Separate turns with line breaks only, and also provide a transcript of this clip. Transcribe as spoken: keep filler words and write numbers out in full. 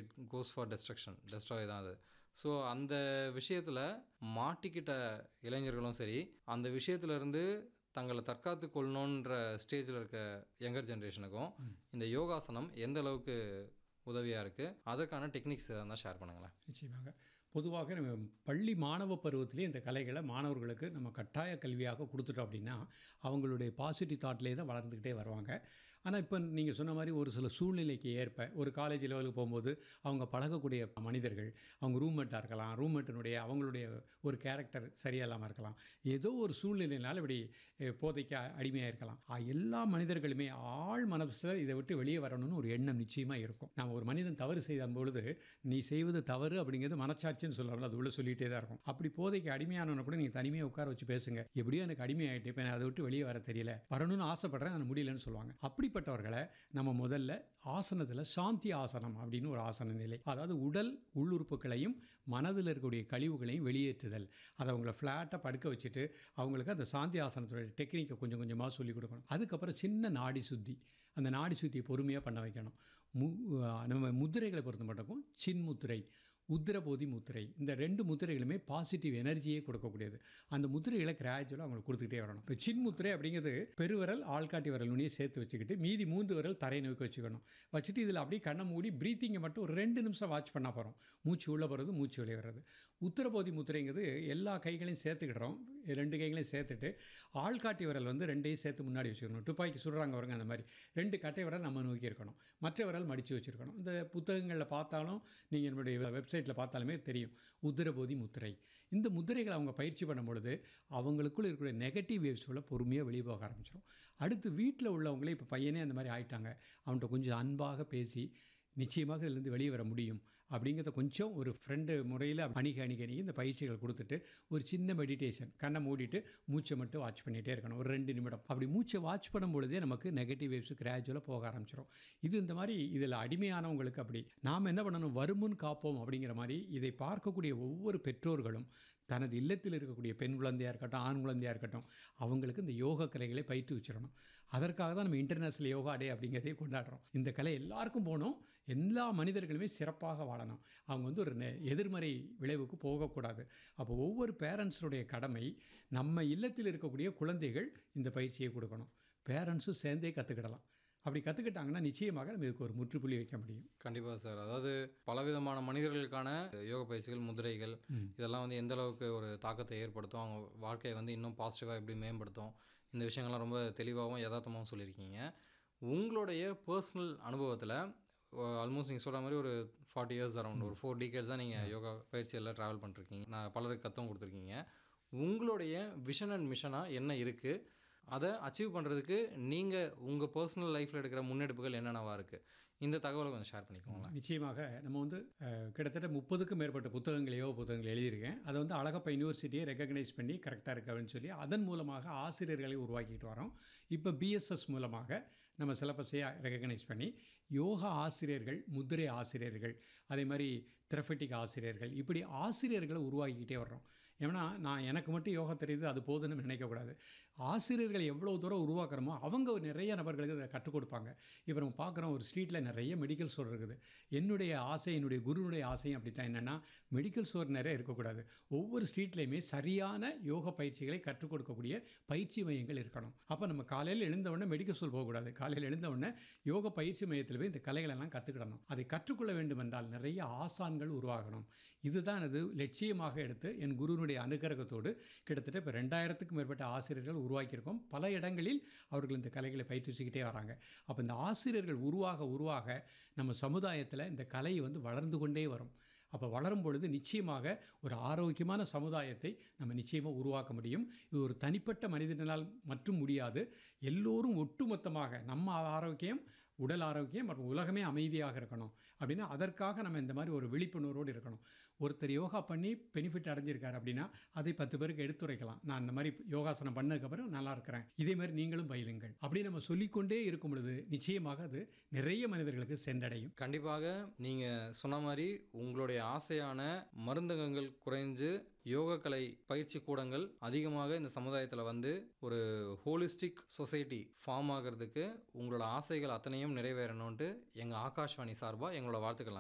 It goes for destruction, destroy தான் அது. So அந்த விஷயத்தில் மாட்டிக்கிட்ட இளைஞர்களும் சரி, அந்த விஷயத்துலேருந்து தங்களை தற்காத்து கொள்ளணுன்ற ஸ்டேஜில் இருக்க யங்கர் ஜென்ரேஷனுக்கும் இந்த யோகாசனம் எந்த அளவுக்கு உதவியாக இருக்குது, அதற்கான டெக்னிக்ஸ் எதாவது தான் ஷேர் பண்ணுங்களேன்.
நிச்சயமாக. பொதுவாக நம்ம பள்ளி மாணவ பருவத்திலே இந்த கலைகளை மாணவர்களுக்கு நம்ம கட்டாய கல்வியாக கொடுத்துட்டோம் அப்படின்னா அவங்களுடைய பாசிட்டிவ் தாட்லேயே தான் வளர்ந்துக்கிட்டே வருவாங்க. ஆனால் இப்போ நீங்கள் சொன்ன மாதிரி ஒரு சில சூழ்நிலைக்கு ஏற்ப ஒரு காலேஜ் லெவலுக்கு போகும்போது அவங்க பழகக்கூடிய மனிதர்கள், அவங்க ரூம்மேட்டாக இருக்கலாம், ரூம்மேட்டினுடைய அவங்களுடைய ஒரு கேரக்டர் சரியாக இல்லாமல் இருக்கலாம், ஏதோ ஒரு சூழ்நிலையினால் இப்படி போதைக்கு அடிமையாக இருக்கலாம். எல்லா மனிதர்களுமே ஆழ் மனசில் இதை விட்டு வெளியே வரணும்னு ஒரு எண்ணம் நிச்சயமாக இருக்கும். நாம் ஒரு மனிதன் தவறு செய்த பொழுது நீ செய்வது தவறு அப்படிங்கிறது மனச்சாட்சி சொல்லலாம், அது உள்ள சொல்லிகிட்டே தான் இருக்கும். அப்படி போதைக்கு அடிமையானவன கூட நீங்கள் தனிமையாக உட்கார வச்சு பேசுங்க, எப்படியோ எனக்கு அடிமையாகிட்டு இப்போ நான் அதை விட்டு வெளியே வர தெரியல, வரணும்னு ஆசைப்படுறேன், நான் முடியலன்னு சொல்லுவாங்க. அப்படிப்பட்டவர்களை நம்ம முதல்ல ஆசனத்தில் சாந்தி ஆசனம் அப்படின்னு ஒரு ஆசன நிலை, அதாவது உடல் உள்ளுறுப்புகளையும் மனதில் இருக்கக்கூடிய கழிவுகளையும் வெளியேற்றுதல், அதை அவங்கள ஃப்ளாட்டாக படுக்க வச்சுட்டு அவங்களுக்கு அந்த சாந்தி ஆசனத்தோட டெக்னிக்கை கொஞ்சம் கொஞ்சமாக சொல்லிக் கொடுக்கணும். அதுக்கப்புறம் சின்ன நாடி சுத்தி, அந்த நாடி சுத்தியை பொறுமையாக பண்ண வைக்கணும். மு நம்ம முத்திரைகளை பொறுத்த மட்டும் சின் முத்திரை, உத்திரபோதி முத்திரை, இந்த ரெண்டு முத்திரைகளுமே பாசிட்டிவ் எனர்ஜியே கொடுக்கக்கூடியது. அந்த முத்திரைகளை கிராஜுவலாக அவங்களுக்கு கொடுத்துக்கிட்டே வரணும். இப்போ சின் முத்திரை அப்படிங்கிறது பெருவிரல் ஆள்காட்டி விரல் நுனியை சேர்த்து வச்சுக்கிட்டு மீதி மூன்று விரல் தரை நோக்கி வச்சுக்கணும். வச்சுட்டு இதில் அப்படியே கண்ணை மூடி ப்ரீத்திங்கை மட்டும் ஒரு ரெண்டு நிமிஷம் வாட்ச் பண்ணால் போகிறோம். மூச்சு உள்ளே போகிறது, மூச்சு வெளியே வர்றது. உத்திரபோதி முத்திரைங்கிறது எல்லா கைகளையும் சேர்த்துக்கிடுறோம், ரெண்டு கைகளையும் சேர்த்துட்டு ஆள்காட்டி விரல் வந்து ரெண்டையும் சேர்த்து முன்னாடி வச்சுக்கணும். துப்பாக்கி சுடுறாங்க வருங்க அந்த மாதிரி ரெண்டு கட்டை விரல் நம்ம நோக்கி இருக்கணும், மற்ற விரல் மடித்து வச்சுருக்கணும். இந்த புத்தகங்களில் பார்த்தாலும் நீங்கள் என்னுடைய வெப்சைட் பார்த்தாலுமே தெரியும் உத்திரபோதி முத்திரை. இந்த முத்திரைகளை அவங்க பயிற்சி பண்ணும் பொழுது அவங்களுக்குள்ள இருக்கிற நெகட்டிவ் வேவ்ஸ்களை பொறுமையாக வெளியே போக ஆரம்பிச்சிடும். அடுத்து வீட்டில் உள்ளவங்களே இப்போ பையனே அந்த மாதிரி ஆயிட்டாங்க, அவன்கிட்ட கொஞ்சம் அன்பாக பேசி நிச்சயமாக இதுலேருந்து வெளியே வர முடியும் அப்படிங்கிறத கொஞ்சம் ஒரு ஃப்ரெண்டு முறையில் அணிக அணிக அணிகி இந்த பயிற்சிகள் கொடுத்துட்டு ஒரு சின்ன மெடிடேஷன், கண்ணை மூடிட்டு மூச்சை மட்டும் வாட்ச் பண்ணிகிட்டே இருக்கணும் ஒரு ரெண்டு நிமிடம். அப்படி மூச்சை வாட்ச் பண்ணும் பொழுதே நமக்கு நெகட்டிவ் வேவ்ஸ் கிராஜுவலாக போக ஆரம்பிச்சிடும். இது இந்த மாதிரி இதில் அடிமையானவங்களுக்கு அப்படி நாம் என்ன பண்ணணும், வருமுன் காப்போம் அப்படிங்கிற மாதிரி இதை பார்க்கக்கூடிய ஒவ்வொரு பெற்றோர்களும் தனது இல்லத்தில் இருக்கக்கூடிய பெண் குழந்தையாக இருக்கட்டும், ஆண் குழந்தையாக இருக்கட்டும், அவங்களுக்கு இந்த யோக கலைகளை பயிற்று வச்சிடணும். அதற்காக தான் நம்ம இன்டர்நேஷ்னல் யோகா டே அப்படிங்கிறதே கொண்டாடுறோம். இந்த கலை எல்லாருக்கும் போகணும், எல்லா மனிதர்களுமே சிறப்பாக வாழணும், அவங்க வந்து ஒரு எதிர்மறை விளைவுக்கு போகக்கூடாது. அப்போ ஒவ்வொரு பேரண்ட்ஸுடைய கடமை நம்ம இல்லத்தில் இருக்கக்கூடிய குழந்தைகள் இந்த பயிற்சியை கொடுக்கணும். பேரண்ட்ஸும் சேர்ந்தே கற்றுக்கிடலாம். அப்படி கற்றுக்கிட்டாங்கன்னா நிச்சயமாக நம்ம இதுக்கு ஒரு முற்றுப்புள்ளி வைக்க முடியும்.
கண்டிப்பாக சார். அதாவது பலவிதமான மனிதர்களுக்கான யோக பயிற்சிகள், முதிரைகள் இதெல்லாம் வந்து எந்த அளவுக்கு ஒரு தாக்கத்தை ஏற்படுத்தும், அவங்க வாழ்க்கையை வந்து இன்னும் பாசிட்டிவாக எப்படி மேம்படுத்தும், இந்த விஷயங்கள்லாம் ரொம்ப தெளிவாகவும் யதார்த்தமாகவும் சொல்லியிருக்கீங்க. உங்களுடைய பர்சனல் அனுபவத்தில் ஆல்மோஸ்ட் நீங்கள் சொல்கிற மாதிரி ஒரு ஃபார்ட்டி இயர்ஸ் அரௌண்ட் ஒரு ஃபோர் டீகேட்ஸ் தான் நீங்கள் யோகா பயிற்சியெல்லாம் ட்ராவல் பண்ணிருக்கீங்க, நான் பலருக்கு கற்றும் கொடுத்துருக்கீங்க. உங்களுடைய விஷன் அண்ட் மிஷனாக என்ன இருக்குது, அதை அச்சீவ் பண்ணுறதுக்கு நீங்கள் உங்கள் பர்சனல் லைஃப்பில் எடுக்கிற முன்னெடுப்புகள் என்னென்னவா இருக்குது, இந்த தகவலை கொஞ்சம் ஷேர் பண்ணிக்கோங்க.
நிச்சயமாக நம்ம வந்து கிட்டத்தட்ட முப்பதுக்கும் மேற்பட்ட புத்தகங்கள், யோக புத்தகங்கள் எழுதியிருக்கேன். அதை வந்து அழகப்பா யூனிவர்சிட்டியை ரெகக்னைஸ் பண்ணி கரெக்டாக இருக்கு அப்படின்னு சொல்லி அதன் மூலமாக ஆசிரியர்களை உருவாக்கிட்டு வரோம். இப்போ பிஎஸ்எஸ் மூலமாக நம்ம சிலபஸையாக ரெகக்னைஸ் பண்ணி யோகா ஆசிரியர்கள், முத்திரை ஆசிரியர்கள், அதே மாதிரி தெரபெட்டிக் ஆசிரியர்கள், இப்படி ஆசிரியர்களை உருவாக்கிக்கிட்டே வர்றோம். ஏன்னா நான் எனக்கு மட்டும் யோகா தெரியுது அது போதுன்னு நினைக்கக்கூடாது. ஆசிரியர்களை எவ்வளோ தூரம் உருவாக்குறோமோ அவங்க நிறைய நபர்களுக்கு அதை கற்றுக் கொடுப்பாங்க. இப்போ நம்ம பார்க்குறோம் ஒரு ஸ்ட்ரீட்டில் நிறைய மெடிக்கல் ஸ்டோர் இருக்குது. என்னுடைய ஆசை, என்னுடைய குருனுடைய ஆசையும் அப்படி தான். என்னென்னா மெடிக்கல் ஸ்டோர் நிறைய இருக்கக்கூடாது, ஒவ்வொரு ஸ்ட்ரீட்லேயுமே சரியான யோக பயிற்சிகளை கற்றுக் கொடுக்கக்கூடிய பயிற்சி மையங்கள் இருக்கணும். அப்போ நம்ம காலையில் எழுந்தவுடனே மெடிக்கல் ஸ்டோர் போகக்கூடாது, காலையில் எழுந்தவுடனே யோக பயிற்சி மையத்தில் போய் இந்த கலைகளெல்லாம் கற்றுக்கிடணும். அதை கற்றுக்கொள்ள வேண்டும் என்றால் நிறைய ஆசான்கள் உருவாகணும். இதுதான் அது லட்சியமாக எடுத்து என் குருனுடைய அனுகிரகத்தோடு கிட்டத்தட்ட இப்போ ரெண்டாயிரத்துக்கும் மேற்பட்ட ஆசிரியர்கள் உருவாக்கியிருக்கோம். பல இடங்களில் அவர்கள் இந்த கலைகளை பயிற்றுவிச்சுக்கிட்டே வராங்க. அப்போ இந்த ஆசிரியர்கள் உருவாக உருவாக நம்ம சமுதாயத்தில் இந்த கலை வந்து வளர்ந்து கொண்டே வரும். அப்போ வளரும் பொழுது நிச்சயமாக ஒரு ஆரோக்கியமான சமுதாயத்தை நம்ம நிச்சயமாக உருவாக்க முடியும். இது ஒரு தனிப்பட்ட மனிதனால் மட்டும் முடியாது, எல்லோரும் ஒட்டுமொத்தமாக நம்ம ஆரோக்கியம், உடல் ஆரோக்கியம் மற்றும் உலகமே அமைதியாக இருக்கணும் அப்படின்னா அதற்காக நம்ம இந்த மாதிரி ஒரு விழிப்புணர்வோடு இருக்கணும். ஒருத்தர் யோகா பண்ணி பெனிஃபிட் அடைஞ்சிருக்காரு அப்படின்னா அதை பத்து பேருக்கு எடுத்துரைக்கலாம். நான் இந்த மாதிரி யோகாசனம் பண்ணதுக்கப்புறம் நல்லா இருக்கிறேன், இதே மாதிரி நீங்களும் பயிலுங்கள் அப்படி நம்ம சொல்லிக்கொண்டே இருக்கும் பொழுது நிச்சயமாக அது நிறைய மனிதர்களுக்கு சென்றடையும்.
கண்டிப்பாக நீங்கள் சொன்ன மாதிரி உங்களுடைய ஆசையான மருந்தகங்கள் குறைஞ்சு யோகா கலை பயிற்சி கூடங்கள் அதிகமாக இந்த சமுதாயத்தில் வந்து ஒரு ஹோலிஸ்டிக் சொசைட்டி ஃபார்ம் ஆகிறதுக்கு உங்களோட ஆசைகள் அத்தனையும் நிறைவேறணும்ட்டு எங்கள் ஆகாஷ்வாணி சார்பாக எங்களோட வாழ்த்துக்கள்.